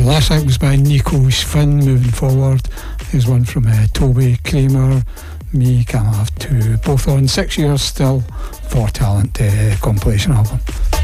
last track was by Nico Finn. Moving forward, here's one from Toby Kramer. Me Can't Have Two. Both on 6 years still for Talent compilation album.